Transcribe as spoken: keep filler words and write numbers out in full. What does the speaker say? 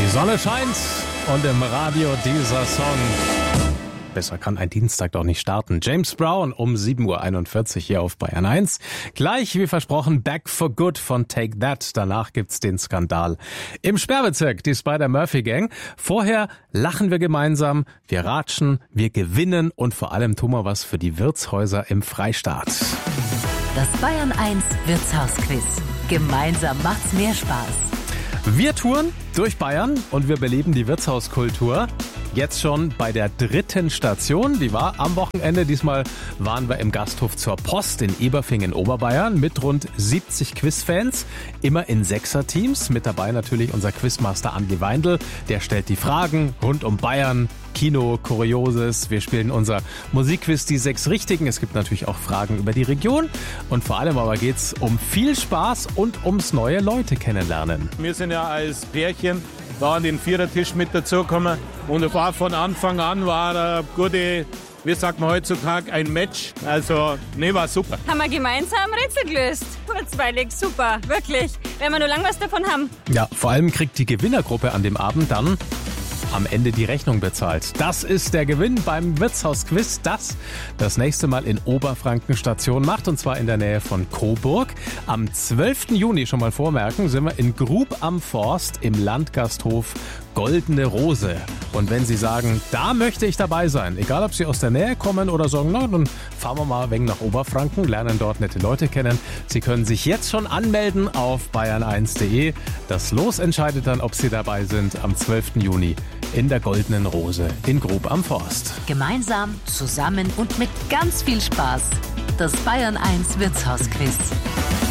Die Sonne scheint und im Radio dieser Song. Besser kann ein Dienstag doch nicht starten. James Brown um sieben Uhr einundvierzig hier auf Bayern eins. Gleich wie versprochen Back for Good von Take That. Danach gibt's den Skandal im Sperrbezirk, die Spider-Murphy-Gang. Vorher lachen wir gemeinsam, wir ratschen, wir gewinnen und vor allem tun wir was für die Wirtshäuser im Freistaat. Das Bayern eins Wirtshausquiz. Gemeinsam macht's mehr Spaß. Wir touren durch Bayern und wir beleben die Wirtshauskultur. Jetzt schon bei der dritten Station, die war am Wochenende. Diesmal waren wir im Gasthof zur Post in Eberfing in Oberbayern mit rund siebzig Quizfans, immer in Sechser-Teams. Mit dabei natürlich unser Quizmaster Andi Weindl, der stellt die Fragen rund um Bayern, Kino, Kurioses. Wir spielen unser Musikquiz, die sechs Richtigen. Es gibt natürlich auch Fragen über die Region und vor allem aber geht's um viel Spaß und ums neue Leute kennenlernen. Wir sind ja als Pärchen da an den Vierertisch mit dazugekommen und war von Anfang an war eine gute, wie sagt man heutzutage, ein Match. Also, ne, war super. Haben wir gemeinsam Rätsel gelöst. Kurzweilig, super, wirklich. Wenn wir nur lang was davon haben. Ja, vor allem kriegt die Gewinnergruppe an dem Abend dann am Ende die Rechnung bezahlt. Das ist der Gewinn beim Wirtshausquiz, das das nächste Mal in Oberfranken Station macht, und zwar in der Nähe von Coburg. Am zwölften Juni, schon mal vormerken, sind wir in Grub am Forst im Landgasthof Goldene Rose. Und wenn Sie sagen, da möchte ich dabei sein, egal ob Sie aus der Nähe kommen oder sagen, na, dann fahren wir mal ein wenig nach Oberfranken, lernen dort nette Leute kennen. Sie können sich jetzt schon anmelden auf bayern eins punkt de. Das Los entscheidet dann, ob Sie dabei sind am zwölften Juni in der Goldenen Rose in Grub am Forst. Gemeinsam, zusammen und mit ganz viel Spaß. Das Bayern eins Wirtshausquiz.